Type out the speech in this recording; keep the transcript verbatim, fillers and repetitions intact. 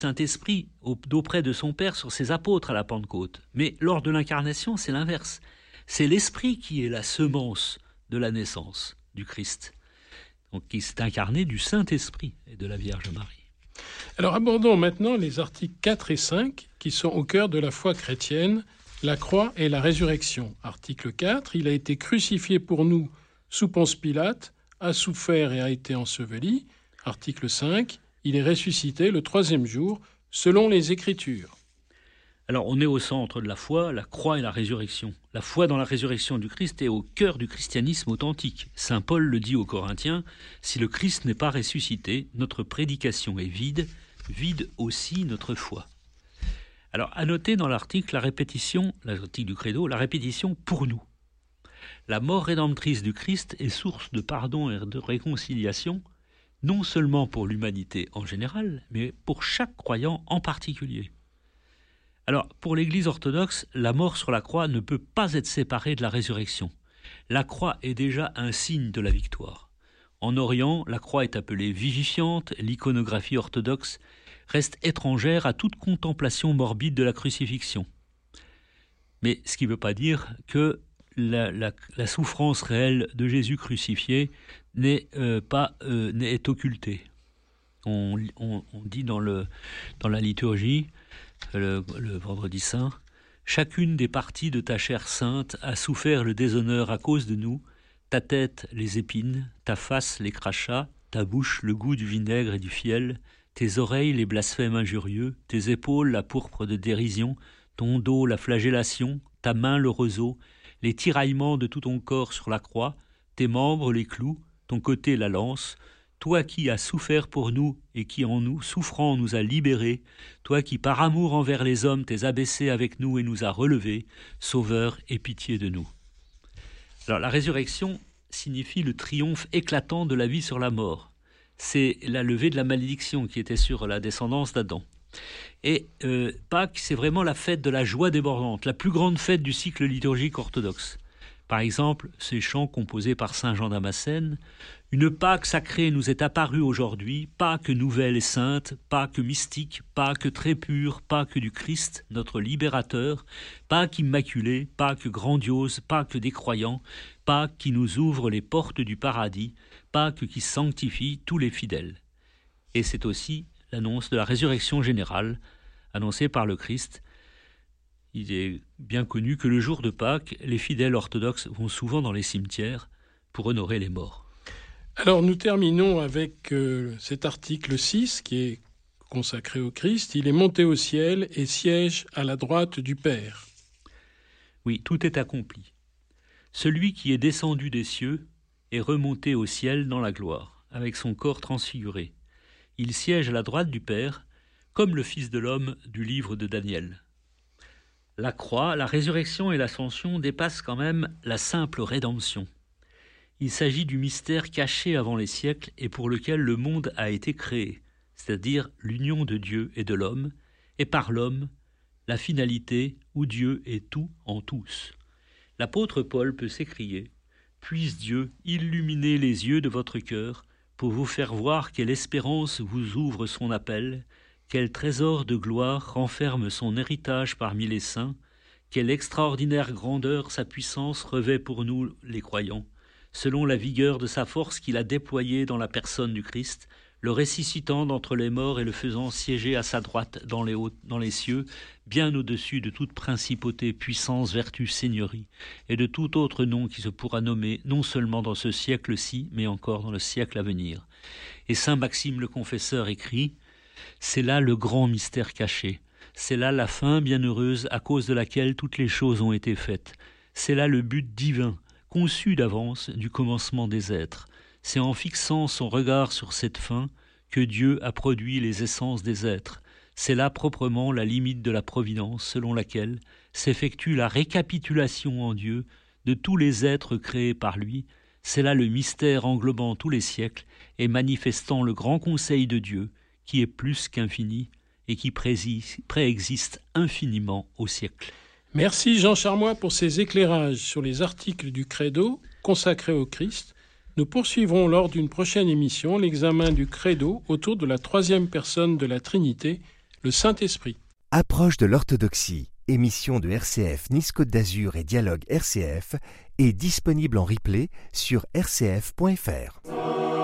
Saint-Esprit d'auprès de son Père sur ses apôtres à la Pentecôte. Mais lors de l'incarnation, c'est l'inverse. C'est l'Esprit qui est la semence de la naissance du Christ, donc qui s'est incarné du Saint-Esprit et de la Vierge Marie. Alors abordons maintenant les articles quatre et cinq qui sont au cœur de la foi chrétienne, la croix et la résurrection. Article quatre, il a été crucifié pour nous sous Ponce Pilate, a souffert et a été enseveli. Article cinq, il est ressuscité le troisième jour, selon les Écritures. Alors, on est au centre de la foi, la croix et la résurrection. La foi dans la résurrection du Christ est au cœur du christianisme authentique. Saint Paul le dit aux Corinthiens, « Si le Christ n'est pas ressuscité, notre prédication est vide, vide aussi notre foi. » Alors, à noter dans l'article, la répétition, l'article du Credo, la répétition « pour nous ». La mort rédemptrice du Christ est source de pardon et de réconciliation, non seulement pour l'humanité en général, mais pour chaque croyant en particulier. Alors, pour l'Église orthodoxe, la mort sur la croix ne peut pas être séparée de la résurrection. La croix est déjà un signe de la victoire. En Orient, la croix est appelée vivifiante, l'iconographie orthodoxe reste étrangère à toute contemplation morbide de la crucifixion. Mais ce qui ne veut pas dire que la, la, la souffrance réelle de Jésus crucifié n'est euh, pas euh, n'est occultée. On, on, on dit dans, le, dans la liturgie, le, le vendredi saint, « Chacune des parties de ta chair sainte a souffert le déshonneur à cause de nous, ta tête les épines, ta face les crachats, ta bouche le goût du vinaigre et du fiel, tes oreilles les blasphèmes injurieux, tes épaules la pourpre de dérision, ton dos la flagellation, ta main le roseau, les tiraillements de tout ton corps sur la croix, tes membres les clous, ton côté la lance, toi qui as souffert pour nous et qui en nous, souffrant, nous a libérés, toi qui par amour envers les hommes t'es abaissé avec nous et nous a relevés, Sauveur, aie pitié de nous. » Alors la résurrection signifie le triomphe éclatant de la vie sur la mort. C'est la levée de la malédiction qui était sur la descendance d'Adam. Et euh, Pâques, c'est vraiment la fête de la joie débordante, la plus grande fête du cycle liturgique orthodoxe. Par exemple, ces chants composés par saint Jean Damascène, « Une Pâque sacrée nous est apparue aujourd'hui, Pâque nouvelle et sainte, Pâque mystique, Pâque très pure, Pâque du Christ, notre libérateur, Pâque immaculée, Pâque grandiose, Pâque des croyants, Pâque qui nous ouvre les portes du paradis, Pâque qui sanctifie tous les fidèles. » Et c'est aussi l'annonce de la résurrection générale, annoncée par le Christ. Il est bien connu que le jour de Pâques, les fidèles orthodoxes vont souvent dans les cimetières pour honorer les morts. Alors nous terminons avec euh, cet article six qui est consacré au Christ. Il est monté au ciel et siège à la droite du Père. Oui, tout est accompli. Celui qui est descendu des cieux est remonté au ciel dans la gloire, avec son corps transfiguré. Il siège à la droite du Père, comme le Fils de l'homme du livre de Daniel. La croix, la résurrection et l'ascension dépassent quand même la simple rédemption. Il s'agit du mystère caché avant les siècles et pour lequel le monde a été créé, c'est-à-dire l'union de Dieu et de l'homme, et par l'homme, la finalité où Dieu est tout en tous. L'apôtre Paul peut s'écrier « Puisse Dieu illuminer les yeux de votre cœur pour vous faire voir quelle espérance vous ouvre son appel, quel trésor de gloire renferme son héritage parmi les saints, quelle extraordinaire grandeur sa puissance revêt pour nous les croyants, selon la vigueur de sa force qu'il a déployée dans la personne du Christ, le ressuscitant d'entre les morts et le faisant siéger à sa droite dans les, hauts, dans les cieux, bien au-dessus de toute principauté, puissance, vertu, seigneurie, et de tout autre nom qui se pourra nommer, non seulement dans ce siècle-ci, mais encore dans le siècle à venir. » Et saint Maxime le Confesseur écrit « C'est là le grand mystère caché, c'est là la fin bienheureuse à cause de laquelle toutes les choses ont été faites, c'est là le but divin, conçu d'avance du commencement des êtres. C'est en fixant son regard sur cette fin que Dieu a produit les essences des êtres. C'est là proprement la limite de la providence selon laquelle s'effectue la récapitulation en Dieu de tous les êtres créés par lui. C'est là le mystère englobant tous les siècles et manifestant le grand conseil de Dieu qui est plus qu'infini et qui préexiste infiniment au siècle. » Merci Jean Charmois pour ces éclairages sur les articles du Credo consacrés au Christ. Nous poursuivrons lors d'une prochaine émission l'examen du Credo autour de la troisième personne de la Trinité, le Saint-Esprit. Approche de l'orthodoxie, émission de R C F Nice-Côte d'Azur et Dialogue R C F, est disponible en replay sur r c f point f r.